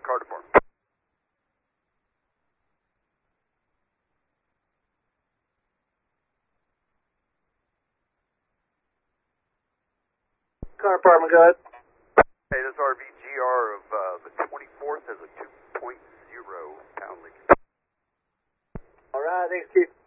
car department. Car department, go ahead. Hey, this RVGR of the 24th has a 2.0 pound leak. All right, thanks, Chief.